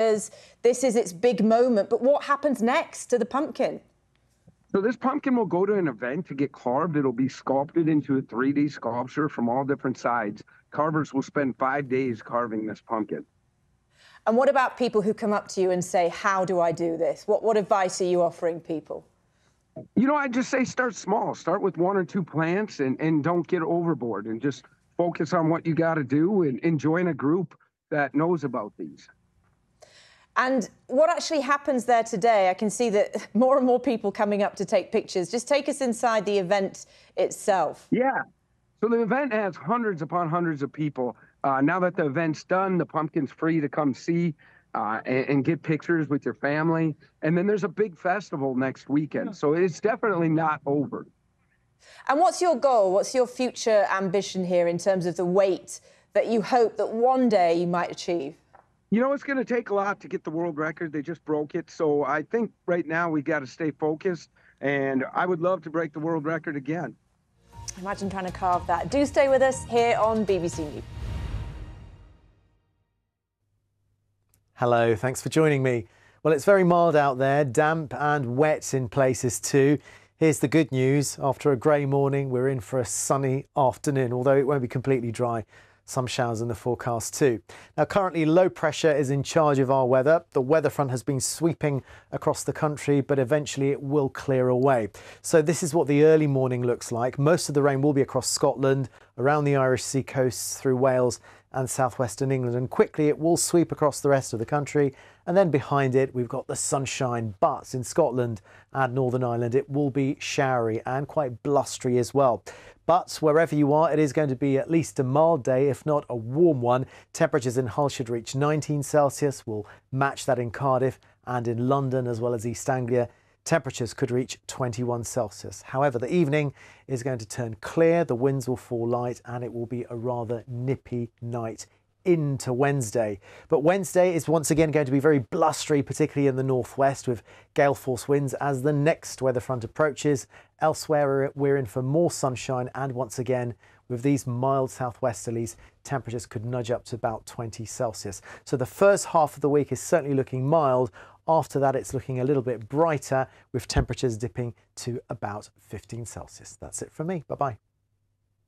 colours. This is its big moment. But what happens next to the pumpkin? So this pumpkin will go to an event to get carved. It'll be sculpted into a 3D sculpture from all different sides. Carvers will spend 5 days carving this pumpkin. And what about people who come up to you and say, how do I do this? What advice are you offering people? I just say start small. Start with 1 or 2 plants and don't get overboard, and just focus on what you got to do and join a group that knows about these. And what actually happens there today? I can see that more and more people coming up to take pictures. Just take us inside the event itself. Yeah. So the event has hundreds upon hundreds of people. Now that the event's done, the pumpkin's free to come see and get pictures with your family. And then there's a big festival next weekend. So it's definitely not over. And what's your goal? What's your future ambition here in terms of the weight that you hope that one day you might achieve? It's going to take a lot to get the world record. They just broke it. So I think right now we got to stay focused. And I would love to break the world record again. Imagine trying to carve that. Do stay with us here on BBC News. Hello, thanks for joining me. Well, it's very mild out there, damp and wet in places too. Here's the good news. After a grey morning, we're in for a sunny afternoon, although it won't be completely dry. Some showers in the forecast too. Now, currently low pressure is in charge of our weather. The weather front has been sweeping across the country, but eventually it will clear away. So this is what the early morning looks like. Most of the rain will be across Scotland, around the Irish Sea coast, through Wales and southwestern England, and quickly it will sweep across the rest of the country. And then behind it, we've got the sunshine, but in Scotland and Northern Ireland, it will be showery and quite blustery as well. But wherever you are, it is going to be at least a mild day, if not a warm one. Temperatures in Hull should reach 19 Celsius. We'll match that in Cardiff and in London, as well as East Anglia. Temperatures could reach 21 Celsius. However, the evening is going to turn clear, the winds will fall light, and it will be a rather nippy night into Wednesday. But Wednesday is once again going to be very blustery, particularly in the northwest, with gale force winds as the next weather front approaches. Elsewhere, we're in for more sunshine, and once again, with these mild southwesterlies, temperatures could nudge up to about 20 Celsius. So the first half of the week is certainly looking mild. After that, it's looking a little bit brighter, with temperatures dipping to about 15 Celsius. That's it from me. Bye-bye.